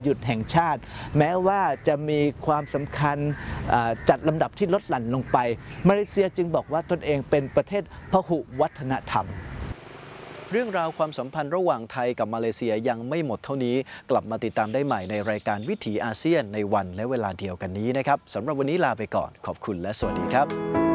หยุดแห่งชาติแม้ว่าจะมีความสำคัญจัดลำดับที่ลดหลั่นลงไปมาเลเซียจึงบอกว่าตนเองเป็นประเทศพหุวัฒนธรรมเรื่องราวความสัมพันธ์ระหว่างไทยกับมาเลเซียยังไม่หมดเท่านี้กลับมาติดตามได้ใหม่ในรายการวิถีอาเซียนในวันและเวลาเดียวกันนี้นะครับสำหรับวันนี้ลาไปก่อนขอบคุณและสวัสดีครับ